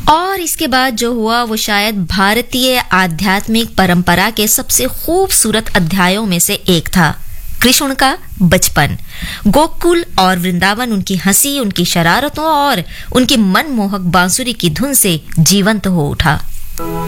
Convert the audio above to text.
और इसके बाद जो हुआ वो शायद भारतीय आध्यात्मिक परंपरा के सबसे खूबसूरत अध्यायों में से एक था। कृष्ण का बचपन, गोकुल और वृंदावन उनकी हंसी, उनकी शरारतों और उनकी मनमोहक बांसुरी की धुन से जीवंत हो उठा।